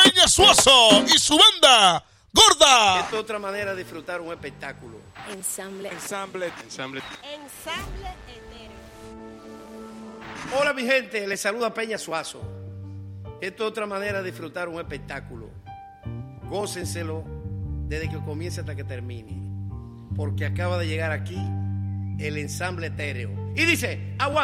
Peña Suazo y su banda Gorda. Esta es otra manera de disfrutar un espectáculo. Ensamble. Ensamble. Ensamble etéreo. Hola mi gente, les saluda Peña Suazo. Esta es otra manera de disfrutar un espectáculo. Gócenselo desde que comience hasta que termine, porque acaba de llegar aquí el ensamble etéreo. Y dice, aguanta.